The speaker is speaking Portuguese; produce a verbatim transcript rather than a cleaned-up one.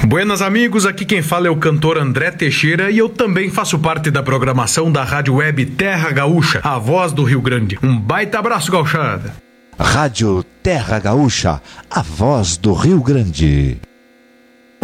Buenas amigos, aqui quem fala é o cantor André Teixeira e eu também faço parte da programação da Rádio Web Terra Gaúcha, a voz do Rio Grande. Um baita abraço, gauchada! Rádio Terra Gaúcha, a voz do Rio Grande.